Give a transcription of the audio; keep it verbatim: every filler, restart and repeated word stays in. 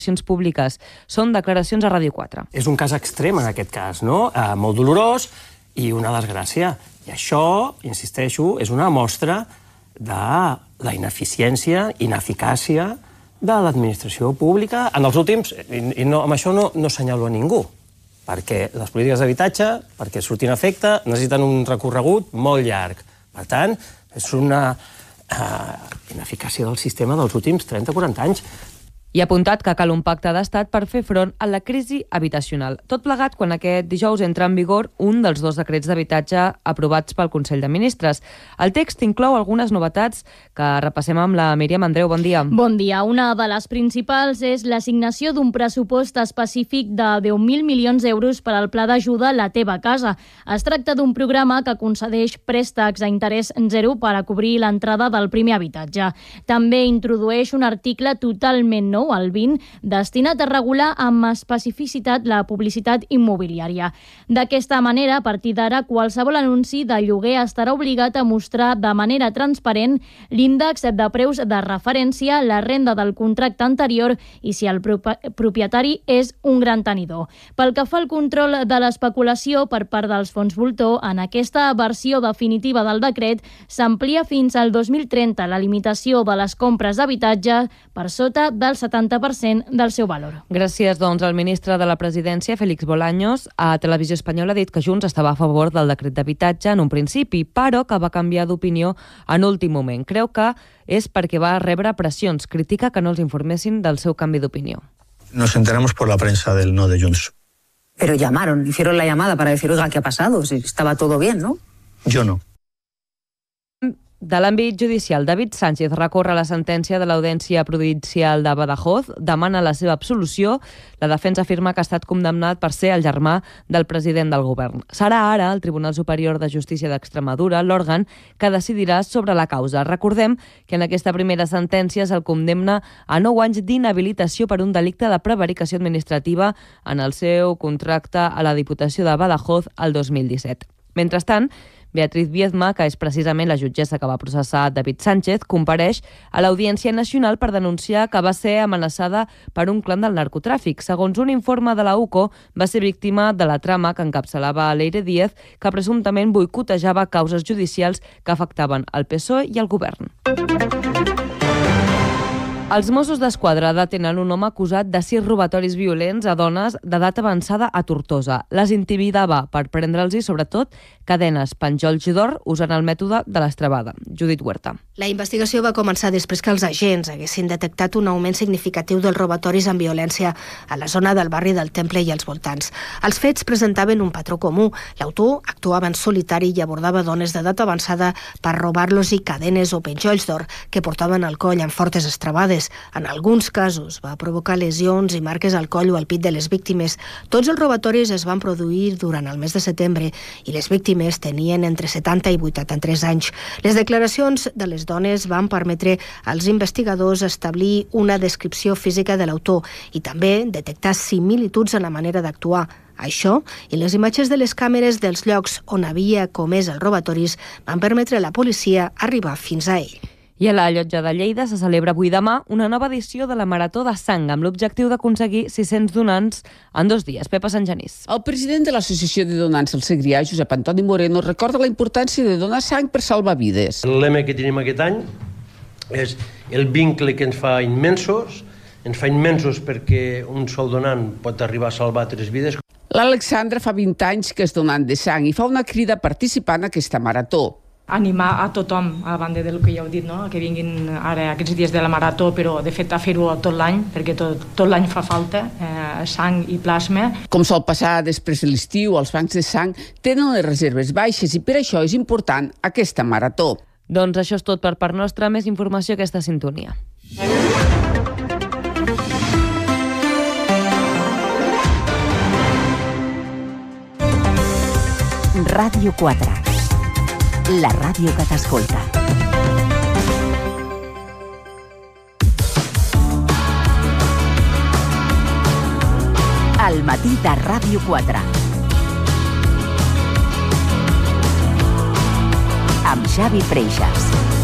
públiques. Són declaracions a Ràdio quatre. És un cas extrem, en aquest cas, no? Eh, molt dolorós i una desgràcia. I això, insisteixo, és una mostra de la ineficiència, ineficàcia de l'administració pública en els últims... I no, amb això no, no assenyalo a ningú, perquè les polítiques d'habitatge, perquè surtin a efecte, necessiten un recorregut molt llarg. Per tant, és una uh, ineficàcia del sistema dels últims trenta a quaranta anys. I ha apuntat que cal un pacte d'estat per fer front a la crisi habitacional. Tot plegat quan aquest dijous entra en vigor un dels dos decrets d'habitatge aprovats pel Consell de Ministres. El text inclou algunes novetats que repassem amb la Míriam Andreu. Bon dia. Bon dia. Una de les principals és l'assignació d'un pressupost específic de deu mil milions d'euros per al Pla d'Ajuda a la teva casa. Es tracta d'un programa que concedeix préstecs a interès zero per a cobrir l'entrada del primer habitatge. També introdueix un article totalment nou, el vint, destinat a regular amb especificitat la publicitat immobiliària. D'aquesta manera, a partir d'ara, qualsevol anunci de lloguer estarà obligat a mostrar de manera transparent l'índex de preus de referència, la renda del contracte anterior i si el propietari és un gran tenidor. Pel que fa al control de l'especulació per part dels fons voltor, en aquesta versió definitiva del decret s'amplia fins al dos mil trenta la limitació de les compres d'habitatge per sota del setanta per cent del seu valor. Gràcies, doncs, al ministre de la Presidència, Félix Bolaños. A Televisió Espanyola ha dit que Junts estava a favor del decret d'habitatge en un principi, però que va canviar d'opinió en últim moment. Creu que és perquè va rebre pressions. Critica que no els informessin del seu canvi d'opinió. Nos enteramos por la prensa del no de Junts. Pero llamaron, hicieron la llamada para decir, oiga, ¿qué ha pasado? Si estaba todo bien, ¿no? Yo no. De l'àmbit judicial, David Sánchez recorre la sentència de l'Audiència Provincial de Badajoz, demana la seva absolució. La defensa afirma que ha estat condemnat per ser el germà del president del govern. Serà ara el Tribunal Superior de Justícia d'Extremadura l'òrgan que decidirà sobre la causa. Recordem que en aquesta primera sentència se'l condemna a nou anys d'inhabilitació per un delicte de prevaricació administrativa en el seu contracte a la Diputació de Badajoz el dos mil disset. Mentrestant, Beatriz Viedma, que és precisament la jutgessa que va processar David Sánchez, compareix a l'Audiència Nacional per denunciar que va ser amenaçada per un clan del narcotràfic. Segons un informe de la U C O, va ser víctima de la trama que encapçalava Leire Díez, que presumptament boicotejava causes judicials que afectaven el P S O E i el govern. Els Mossos d'Esquadra detenen un home acusat de sis robatoris violents a dones d'edat avançada a Tortosa. Les intimidava per prendre'ls i, sobretot, cadenes, penjolls d'or usant el mètode de l'estrabada. Judit Huerta. La investigació va començar després que els agents haguessin detectat un augment significatiu dels robatoris amb violència a la zona del barri del Temple i als voltants. Els fets presentaven un patró comú. L'autor actuava en solitari i abordava dones d'edat avançada per robar-los i cadenes o penjolls d'or que portaven al coll amb fortes estrabades. En alguns casos va provocar lesions i marques al coll o al pit de les víctimes. Tots els robatoris es van produir durant el mes de setembre i les víctimes tenien entre setanta i vuitanta-tres anys. Les declaracions de les dones van permetre als investigadors establir una descripció física de l'autor i també detectar similituds en la manera d'actuar. Això i les imatges de les càmeres dels llocs on havia comès els robatoris van permetre a la policia arribar fins a ell. I a la Llotja de Lleida se celebra avui demà una nova edició de la Marató de Sang amb l'objectiu d'aconseguir sis-cents donants en dos dies. Pepa Sant Genís. El president de l'Associació de Donants del Segrià, Josep Antoni Moreno, recorda la importància de donar sang per salvar vides. El lema que tenim aquest any és el vincle que ens fa immensos, ens fa immensos perquè un sol donant pot arribar a salvar tres vides. L'Alexandra fa vint anys que és donant de sang i fa una crida a participar en aquesta marató. Animar a tothom, a banda del que ja heu dit, no? Que vinguin ara aquests dies de la marató, però de fet a fer-ho tot l'any, perquè tot, tot l'any fa falta eh, sang i plasma. Com sol passar després de l'estiu, els bancs de sang tenen les reserves baixes i per això és important aquesta marató. Doncs això és tot per part nostra. Més informació a aquesta sintonia. Ràdio quatre. La ràdio que t'escolta. Al matí de Ràdio quatre. Amb Xavi Freixas.